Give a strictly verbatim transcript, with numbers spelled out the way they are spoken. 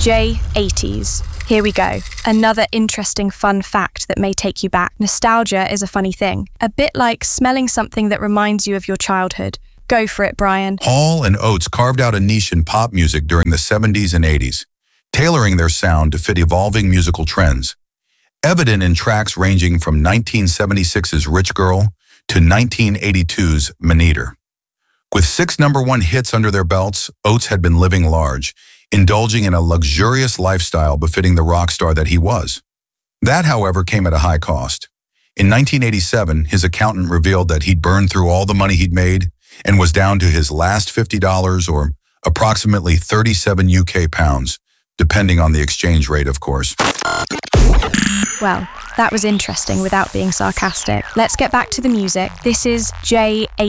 J eighties. Here we go. Another interesting fun fact that may take you back. Nostalgia is a funny thing. A bit like smelling something that reminds you of your childhood. Go for it, Brian. Hall and Oates carved out a niche in pop music during the seventies and eighties, tailoring their sound to fit evolving musical trends. Evident in tracks ranging from nineteen seventy-six's Rich Girl to nineteen eighty-two's Maneater. With six number one hits under their belts, Oates had been living large, indulging in a luxurious lifestyle befitting the rock star that he was. That, however, came at a high cost. In nineteen eighty-seven, his accountant revealed that he'd burned through all the money he'd made and was down to his last fifty dollars or approximately thirty-seven U K pounds, depending on the exchange rate, of course. Well, that was interesting without being sarcastic. Let's get back to the music. This is J eighty.